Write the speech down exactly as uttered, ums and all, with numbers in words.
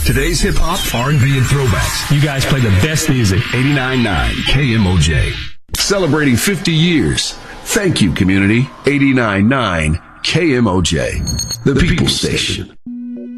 Today's hip-hop, R and B, and throwbacks. You guys play the best music. eighty-nine point nine K M O J. Celebrating fifty years. Thank you, community. eighty-nine point nine K M O J. The People Station.